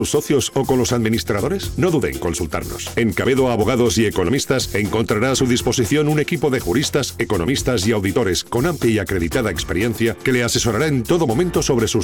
sus socios o con los administradores? No dude en consultarnos. En Cabedo Abogados y Economistas encontrará a su disposición un equipo de juristas, economistas y auditores con amplia y acreditada experiencia que le asesorará en todo momento sobre sus